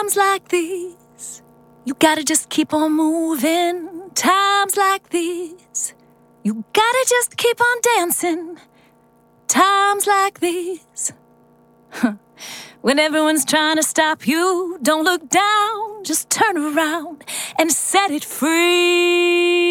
times like these, you gotta just keep on moving. Times like these, you gotta just keep on dancing. Times like these, when everyone's trying to stop you, don't look down, just turn around and set it free.